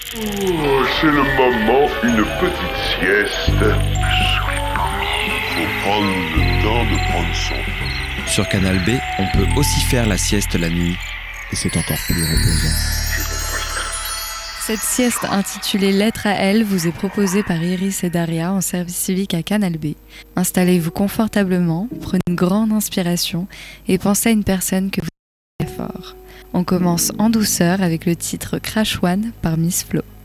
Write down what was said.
Oh, c'est le moment, une petite sieste. Faut prendre le temps de prendre son temps. Sur Canal B, on peut aussi faire la sieste la nuit. Et c'est encore plus reposant. Cette sieste intitulée Lettre à elle vous est proposée par Iris et Daria en service civique à Canal B. Installez-vous confortablement, prenez une grande inspiration et pensez à une personne que vous aimez fort. On commence en douceur avec le titre Crash One par Miss Flo.